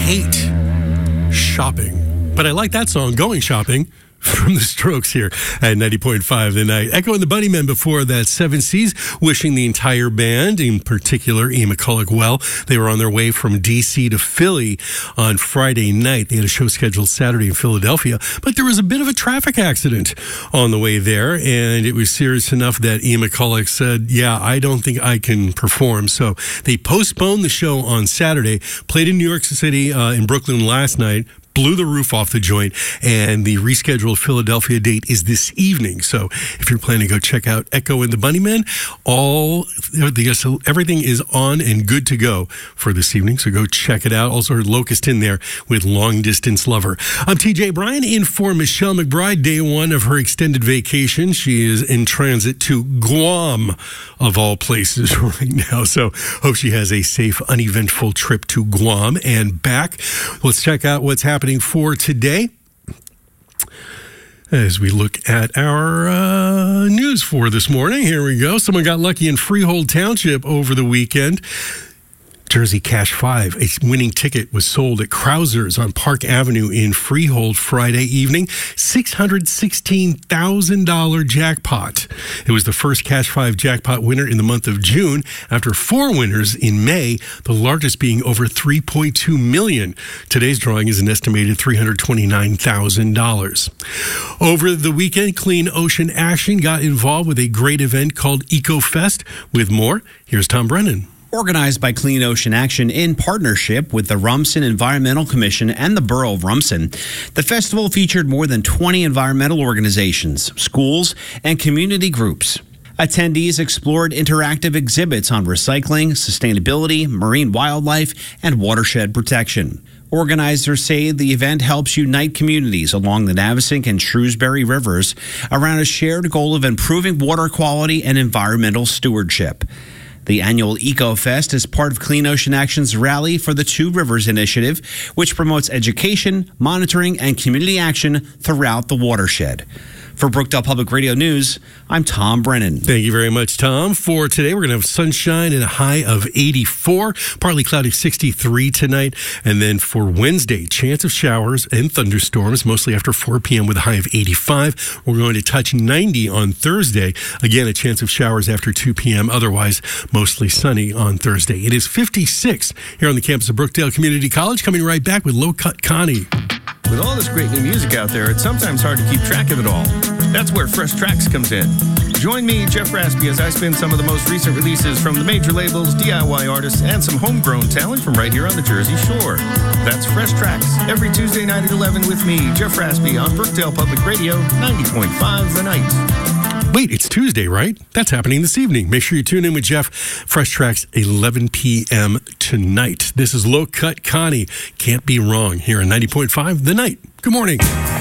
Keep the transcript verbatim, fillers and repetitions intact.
hate shopping. But I like that song, Going Shopping, from the Strokes here at ninety point five The Night. Echo and the Bunnymen before that, Seven Seas, wishing the entire band, in particular Ian McCulloch, well. They were on their way from D C to Philly on Friday night. They had a show scheduled Saturday in Philadelphia, but there was a bit of a traffic accident on the way there, and it was serious enough that Ian McCulloch said, yeah, I don't think I can perform. So they postponed the show on Saturday, played in New York City, uh, in Brooklyn last night, blew the roof off the joint, and the rescheduled Philadelphia date is this evening. So if you're planning to go check out Echo and the Bunnymen, all everything is on and good to go for this evening. So go check it out. Also heard Locust in there with Long Distance Lover. I'm T J Bryan in for Michelle McBride, day one of her extended vacation. She is in transit to Guam, of all places, right now. So hope she has a safe, uneventful trip to Guam and back. Let's check out what's happening for today as we look at our uh, news for this morning. Here we go. Someone got lucky in Freehold Township over the weekend. Jersey Cash five, a winning ticket was sold at Krauser's on Park Avenue in Freehold Friday evening. six hundred sixteen thousand dollars jackpot. It was the first Cash five jackpot winner in the month of June after four winners in May, the largest being over three point two million dollars. Today's drawing is an estimated three hundred twenty-nine thousand dollars. Over the weekend, Clean Ocean Action got involved with a great event called EcoFest. With more, here's Tom Brennan. Organized by Clean Ocean Action in partnership with the Rumson Environmental Commission and the Borough of Rumson, the festival featured more than twenty environmental organizations, schools, and community groups. Attendees explored interactive exhibits on recycling, sustainability, marine wildlife, and watershed protection. Organizers say the event helps unite communities along the Navesink and Shrewsbury rivers around a shared goal of improving water quality and environmental stewardship. The annual EcoFest is part of Clean Ocean Action's Rally for the Two Rivers initiative, which promotes education, monitoring, and community action throughout the watershed. For Brookdale Public Radio News, I'm Tom Brennan. Thank you very much, Tom. For today, we're going to have sunshine and a high of eighty-four, partly cloudy sixty-three tonight. And then for Wednesday, chance of showers and thunderstorms, mostly after four p.m. with a high of eighty-five. We're going to touch ninety on Thursday. Again, a chance of showers after two p.m., otherwise mostly sunny on Thursday. It is fifty-six here on the campus of Brookdale Community College. Coming right back with Low Cut Connie. With all this great new music out there, it's sometimes hard to keep track of it all. That's where Fresh Tracks comes in. Join me, Jeff Raspy, as I spin some of the most recent releases from the major labels, D I Y artists, and some homegrown talent from right here on the Jersey Shore. That's Fresh Tracks, every Tuesday night at eleven with me, Jeff Raspy, on Brookdale Public Radio, ninety point five The Night. Wait, it's Tuesday, right? That's happening this evening. Make sure you tune in with Jeff. Fresh Tracks, eleven p.m. tonight. This is Low Cut Connie. Can't be wrong here on ninety point five The Night. Good morning.